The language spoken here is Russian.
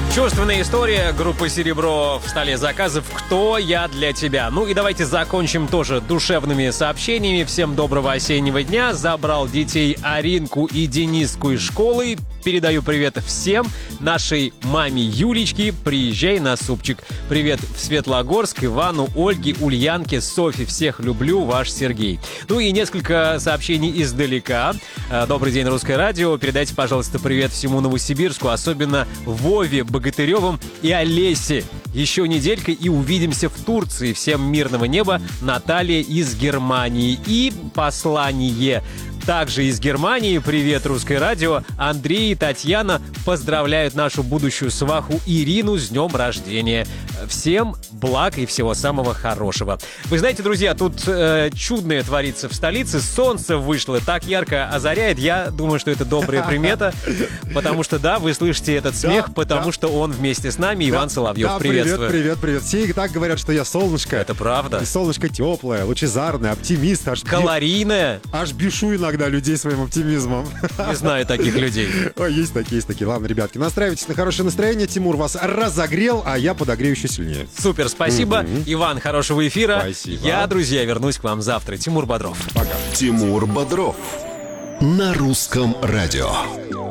Чувственная история группы «Серебро» в столе заказов «Кто я для тебя?». Ну и давайте закончим тоже душевными сообщениями. Всем доброго осеннего дня. Забрал детей Аринку и Дениску из школы. Передаю привет всем. Нашей маме Юлечке. Приезжай на супчик. Привет в Светлогорск, Ивану, Ольге, Ульянке, Софье. Всех люблю, ваш Сергей. Ну и несколько сообщений издалека. Добрый день, Русское радио. Передайте, пожалуйста, привет всему Новосибирску, особенно Вове Богатыревым и Олесе. Еще неделька и увидимся в Турции. Всем мирного неба. Наталья из Германии. И послание также из Германии. Привет, Русское радио. Андрей и Татьяна поздравляют нашу будущую сваху Ирину с днем рождения. Всем благ и всего самого хорошего. Вы знаете, друзья, тут чудное творится в столице. Солнце вышло, так ярко озаряет. Я думаю, что это добрая примета. Потому что, да, вы слышите этот смех, потому что он вместе с нами. Иван Соловьев, приветствую. Привет. Все и так говорят, что я солнышко. Это правда. И солнышко теплое, лучезарное, оптимист. Калорийное. Аж бешу иногда людей своим оптимизмом. Не знаю таких людей. Ой, есть такие. Ладно, ребятки, настраивайтесь на хорошее настроение. Тимур вас разогрел, а я подогрею еще сильнее. Супер, спасибо. Иван, хорошего эфира. Спасибо. Я, друзья, вернусь к вам завтра. Тимур Бодров. Пока. Тимур Бодров на Русском радио.